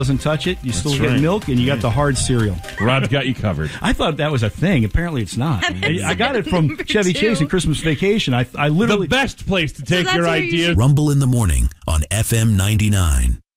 doesn't touch it. You still right. get milk, and you got the hard cereal. Rod's got you covered. I thought that was a thing. Apparently, it's not. I got it from Chevy Chase and Christmas Vacation. I literally The best place to take your ideas. Rumble in the morning on FM 99.